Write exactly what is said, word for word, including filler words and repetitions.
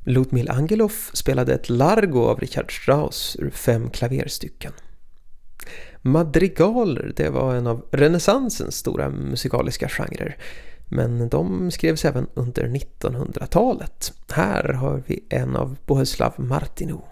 Ludmil Angelov spelade ett largo av Richard Strauss ur fem klaverstycken. Madrigaler, det var en av renässansens stora musikaliska genrer, men de skrevs även under nittonhundratalet. Här har vi en av Bohuslav Martinu.